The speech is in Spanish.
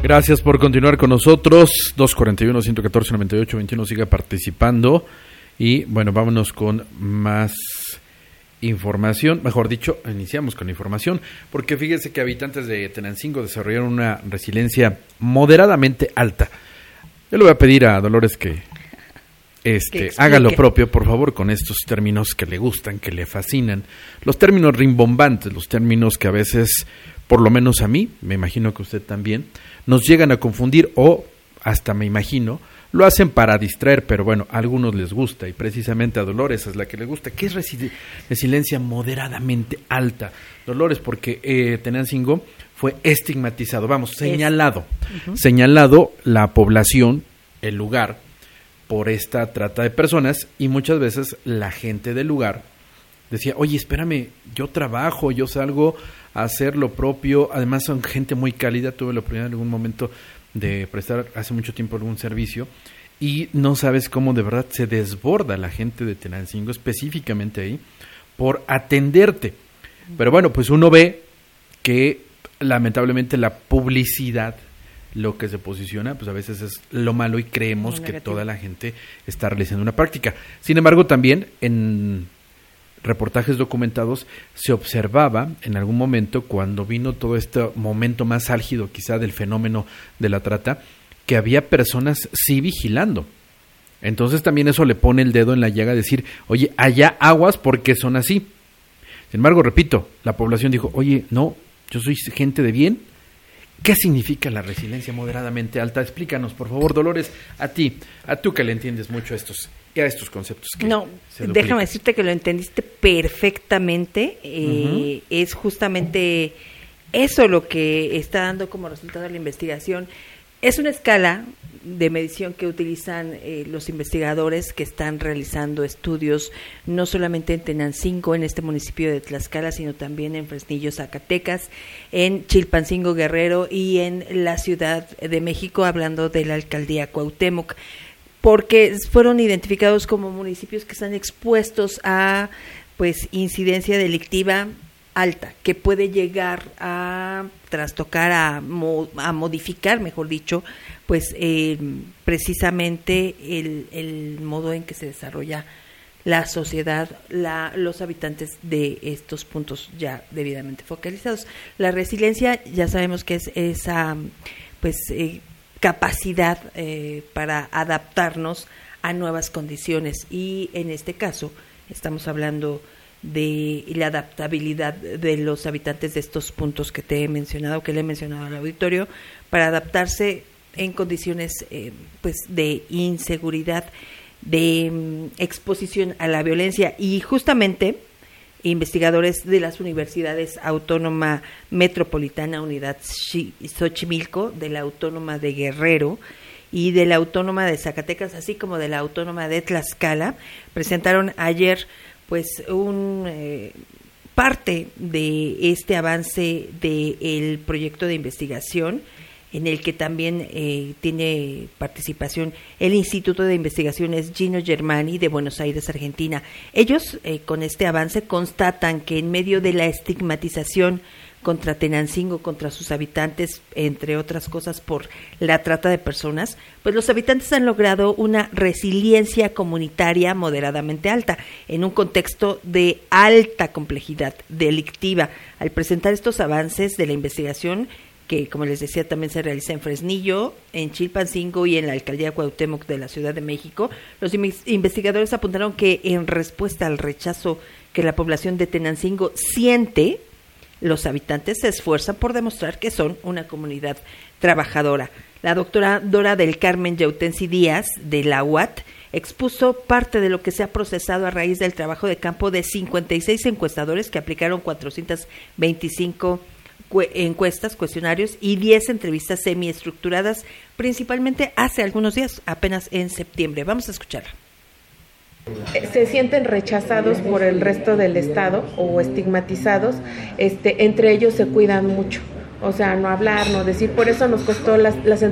Gracias por continuar con nosotros. 241-114-98-21, siga participando. Y bueno, vámonos con más información. Mejor dicho, iniciamos con la información, porque fíjese que habitantes de Tenancingo desarrollaron una resiliencia moderadamente alta. Yo le voy a pedir a Dolores que haga lo propio, por favor, con estos términos que le gustan, que le fascinan. Los términos rimbombantes, los términos que a veces, por lo menos a mí, me imagino que usted también, nos llegan a confundir o hasta me imagino, lo hacen para distraer, pero bueno, a algunos les gusta y precisamente a Dolores es la que le gusta. ¿Qué es resiliencia moderadamente alta? Dolores, porque Tenancingo fue estigmatizado, señalado la población, el lugar, por esta trata de personas, y muchas veces la gente del lugar decía, oye, espérame, yo trabajo, yo salgo a hacer lo propio, además son gente muy cálida, tuve la oportunidad en algún momento de prestar hace mucho tiempo algún servicio, y no sabes cómo de verdad se desborda la gente de Tenancingo, específicamente ahí, por atenderte. Pero bueno, pues uno ve que lamentablemente la publicidad, lo que se posiciona, pues a veces es lo malo y creemos que toda la gente está realizando una práctica. Sin embargo, también en reportajes documentados se observaba en algún momento, cuando vino todo este momento más álgido quizá del fenómeno de la trata, que había personas sí vigilando. Entonces también eso le pone el dedo en la llaga, decir, oye, allá aguas porque son así. Sin embargo, repito, la población dijo, oye, no, yo soy gente de bien. ¿Qué significa la resiliencia moderadamente alta? Explícanos, por favor, Dolores, a tú que le entiendes mucho a estos conceptos. No, déjame decirte que lo entendiste perfectamente. Es justamente eso lo que está dando como resultado de la investigación. Es una escala de medición que utilizan los investigadores que están realizando estudios no solamente en Tenancingo, en este municipio de Tlaxcala, sino también en Fresnillo, Zacatecas, en Chilpancingo, Guerrero y en la Ciudad de México, hablando de la alcaldía Cuauhtémoc, porque fueron identificados como municipios que están expuestos a incidencia delictiva alta, que puede llegar a trastocar, a modificar, mejor dicho, precisamente el modo en que se desarrolla la sociedad, los habitantes de estos puntos ya debidamente focalizados. La resiliencia, ya sabemos que es esa capacidad para adaptarnos a nuevas condiciones, y en este caso estamos hablando de la adaptabilidad de los habitantes de estos puntos que te he mencionado, que le he mencionado al auditorio, para adaptarse en condiciones de inseguridad, de exposición a la violencia. Y justamente investigadores de las universidades Autónoma Metropolitana, Unidad Xochimilco, de la Autónoma de Guerrero y de la Autónoma de Zacatecas, así como de la Autónoma de Tlaxcala, presentaron ayer parte de este avance del proyecto de investigación, en el que también tiene participación el Instituto de Investigaciones Gino Germani de Buenos Aires, Argentina. Ellos, con este avance, constatan que en medio de la estigmatización contra Tenancingo, contra sus habitantes, entre otras cosas por la trata de personas, pues los habitantes han logrado una resiliencia comunitaria moderadamente alta, en un contexto de alta complejidad delictiva. Al presentar estos avances de la investigación, que como les decía también se realiza en Fresnillo, en Chilpancingo y en la alcaldía Cuauhtémoc de la Ciudad de México, los investigadores apuntaron que en respuesta al rechazo que la población de Tenancingo siente, los habitantes se esfuerzan por demostrar que son una comunidad trabajadora. La doctora Dora del Carmen Yautensi Díaz, de la UAT, expuso parte de lo que se ha procesado a raíz del trabajo de campo de 56 encuestadores que aplicaron 425 encuestas, cuestionarios y 10 entrevistas semiestructuradas, principalmente hace algunos días, apenas en septiembre. Vamos a escucharla. Se sienten rechazados por el resto del estado o estigmatizados, entre ellos se cuidan mucho, o sea, no hablar, no decir, por eso nos costó las